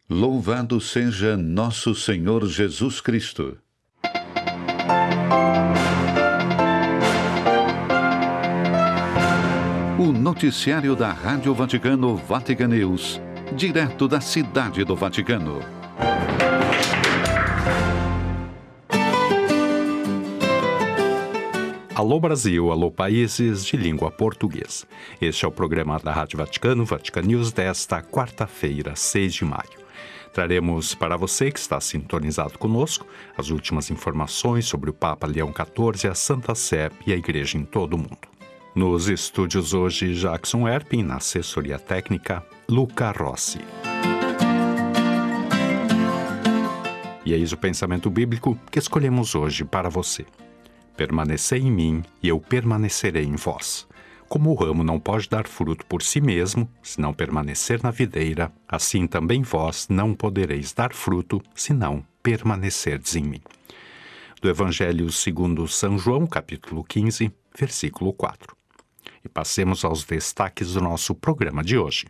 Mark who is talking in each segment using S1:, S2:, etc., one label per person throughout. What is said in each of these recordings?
S1: Louvado seja nosso Senhor Jesus Cristo. O noticiário da Rádio Vaticano Vatican News, direto da Cidade do Vaticano.
S2: Alô Brasil, alô países de língua portuguesa. Este é o programa da Rádio Vaticano, Vatican News, desta quarta-feira, 6 de maio. Traremos para você que está sintonizado conosco as últimas informações sobre o Papa Leão XIV, a Santa Sé e a Igreja em todo o mundo. Nos estúdios hoje, Jackson Erpin, na assessoria técnica, Luca Rossi. E eis o pensamento bíblico que escolhemos hoje para você. Permanecei em mim e eu permanecerei em vós. Como o ramo não pode dar fruto por si mesmo, se não permanecer na videira, assim também vós não podereis dar fruto, se não permanecerdes em mim. Do Evangelho segundo São João, capítulo 15, versículo 4. E passemos aos destaques do nosso programa de hoje.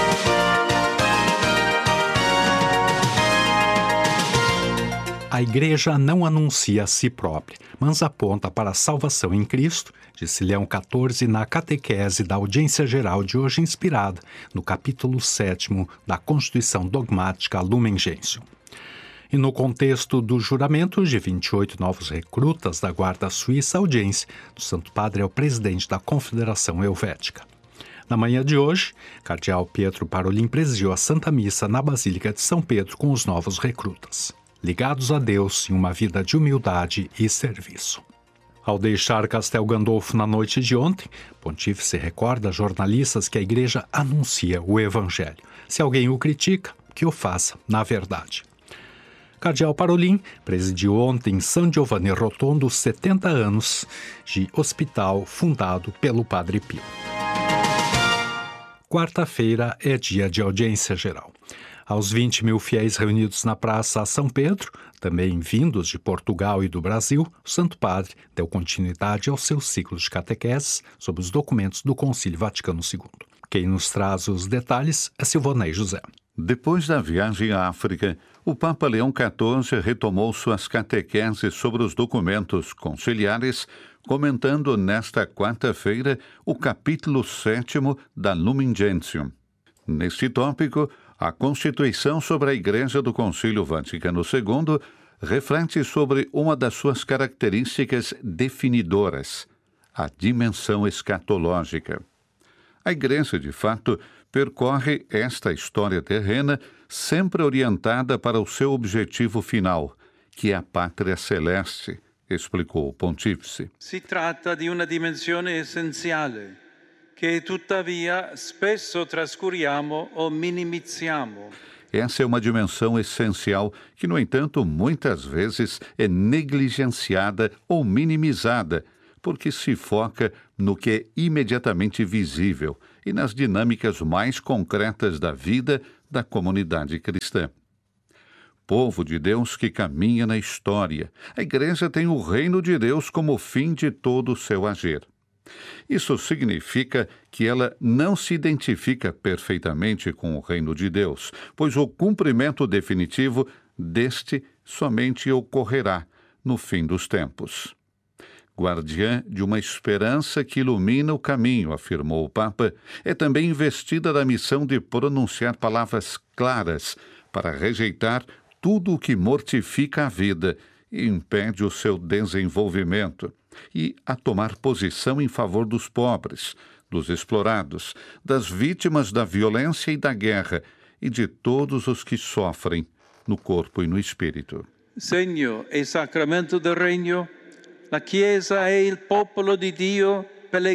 S2: A Igreja não anuncia a si própria, mas aponta para a salvação em Cristo, disse Leão XIV na catequese da audiência geral de hoje, inspirada no capítulo 7º da Constituição Dogmática Lumen Gentium. E no contexto do juramento de 28 novos recrutas da Guarda Suíça, a audiência do Santo Padre é o presidente da Confederação Helvética. Na manhã de hoje, Cardeal Pietro Parolin presidiu a Santa Missa na Basílica de São Pedro com os novos recrutas, ligados a Deus em uma vida de humildade e serviço. Ao deixar Castel Gandolfo na noite de ontem, Pontífice recorda a jornalistas que a Igreja anuncia o Evangelho. Se alguém o critica, que o faça na verdade. Cardeal Parolin presidiu ontem em San Giovanni Rotondo 70 anos de hospital fundado pelo Padre Pio. Quarta-feira é dia de audiência geral. Aos 20 mil fiéis reunidos na Praça São Pedro, também vindos de Portugal e do Brasil, o Santo Padre deu continuidade ao seu ciclo de catequeses sobre os documentos do Concílio Vaticano II. Quem nos traz os detalhes é Silvonei José.
S1: Depois da viagem à África, o Papa Leão XIV retomou suas catequeses sobre os documentos conciliares, comentando nesta quarta-feira o capítulo 7º da Lumen Gentium. Neste tópico, a Constituição sobre a Igreja do Concílio Vaticano II reflete sobre uma das suas características definidoras, a dimensão escatológica. A Igreja, de fato, percorre esta história terrena sempre orientada para o seu objetivo final, que é a pátria celeste, explicou o Pontífice.
S3: Si tratta di una dimensione essenziale, che tuttavia spesso trascuriamo o minimizziamo.
S1: Essa é uma dimensão essencial que, no entanto, muitas vezes é negligenciada ou minimizada, porque se foca no que é imediatamente visível e nas dinâmicas mais concretas da vida da comunidade cristã. Povo de Deus que caminha na história, a Igreja tem o reino de Deus como fim de todo o seu agir. Isso significa que ela não se identifica perfeitamente com o reino de Deus, pois o cumprimento definitivo deste somente ocorrerá no fim dos tempos. Guardiã de uma esperança que ilumina o caminho, afirmou o Papa, é também investida da missão de pronunciar palavras claras para rejeitar tudo o que mortifica a vida e impede o seu desenvolvimento, e a tomar posição em favor dos pobres, dos explorados, das vítimas da violência e da guerra e de todos os que sofrem no corpo e no espírito.
S3: Segno e sacramento del Regno, la Chiesa è il popolo di Dio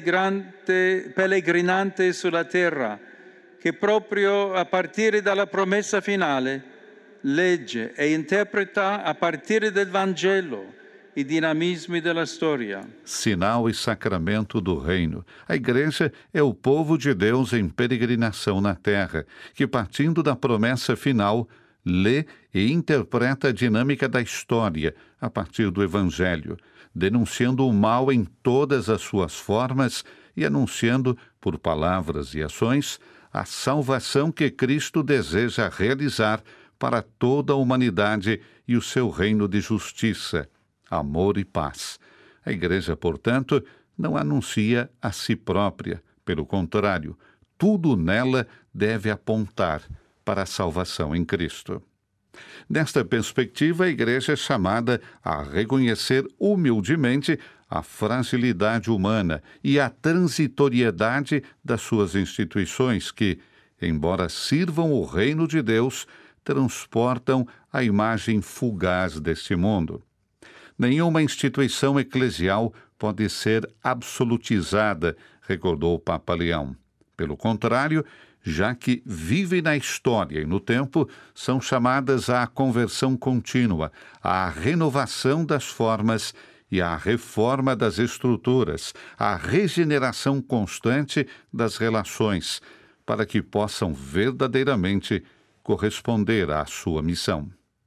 S3: pellegrinante sulla terra, che proprio a partire dalla promessa finale legge e interpreta a partire del Vangelo e dinamismi della storia.
S1: Sinal e sacramento do reino. A Igreja é o povo de Deus em peregrinação na terra, que, partindo da promessa final, lê e interpreta a dinâmica da história a partir do Evangelho, denunciando o mal em todas as suas formas e anunciando, por palavras e ações, a salvação que Cristo deseja realizar para toda a humanidade e o seu reino de justiça, amor e paz. A Igreja, portanto, não anuncia a si própria. Pelo contrário, tudo nela deve apontar para a salvação em Cristo. Nesta perspectiva, a Igreja é chamada a reconhecer humildemente a fragilidade humana e a transitoriedade das suas instituições que, embora sirvam o reino de Deus, transportam a imagem fugaz deste mundo. Nenhuma instituição eclesial pode ser absolutizada, recordou o Papa Leão. Pelo contrário, já que vivem na história e no tempo, são chamadas à conversão contínua, à renovação das formas e à reforma das estruturas, à regeneração constante das relações, para que possam verdadeiramente corresponder à sua missão.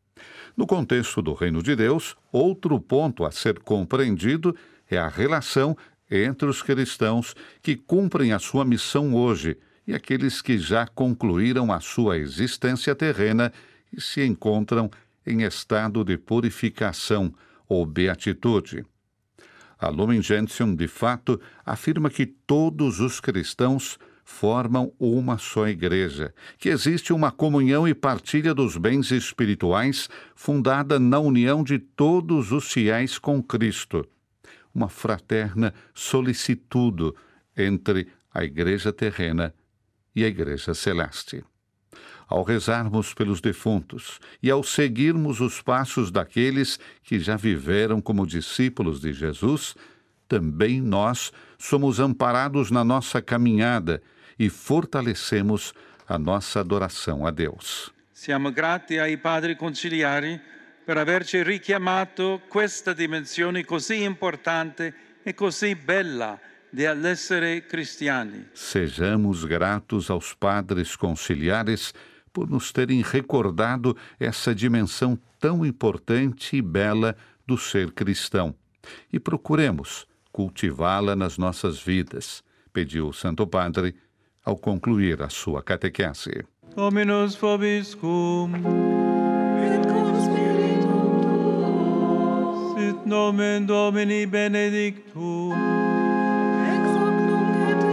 S1: No contexto do Reino de Deus, outro ponto a ser compreendido é a relação entre os cristãos que cumprem a sua missão hoje e aqueles que já concluíram a sua existência terrena e se encontram em estado de purificação ou beatitude. A Lumen Gentium, de fato, afirma que todos os cristãos formam uma só igreja, que existe uma comunhão e partilha dos bens espirituais fundada na união de todos os fiéis com Cristo, uma fraterna solicitude entre a igreja terrena e a igreja celeste. Ao rezarmos pelos defuntos e ao seguirmos os passos daqueles que já viveram como discípulos de Jesus, também nós somos amparados na nossa caminhada e fortalecemos a nossa adoração a Deus.
S3: Siamo grati ai Padri Conciliari per averci richiamato questa dimensione così importante e così bella dell'essere cristiani.
S1: Sejamos gratos aos Padres Conciliares por nos terem recordado essa dimensão tão importante e bela do ser cristão. E procuremos cultivá-la nas nossas vidas, pediu o Santo Padre ao concluir a sua catequese.
S3: Dominus vobiscum.
S4: Et cum spiritu tuo.
S3: Sit nomen Domini benedictum.